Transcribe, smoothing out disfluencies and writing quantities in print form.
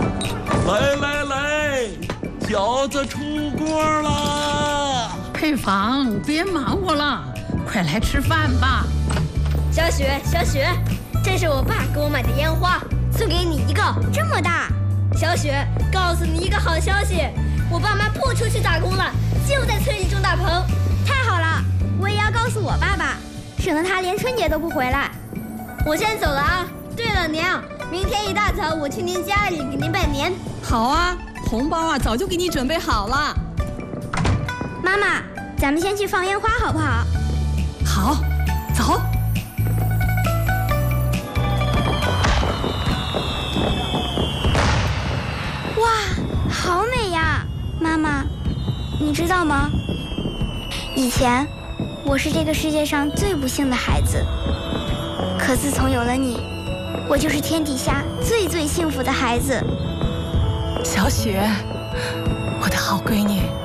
来来来，饺子出锅了。 佩芳，别忙活了，快来吃饭吧。 小雪，小雪，这是我爸给我买的烟花，送给你一个，这么大。小雪，告诉你一个好消息，我爸妈不出去打工了，就在村里种大棚。 太好了，我也要告诉我爸爸，省得他连春节都不回来。 我先走了啊。对了，娘，明天一大早我去您家里给您拜年。 好啊，红包啊早就给你准备好了。 妈妈，咱们先去放烟花好不好？ 好，走。 哇，好美呀！妈妈，你知道吗？以前我是这个世界上最不幸的孩子，可自从有了你，我就是天底下最幸福的孩子。 小雪，我的好闺女。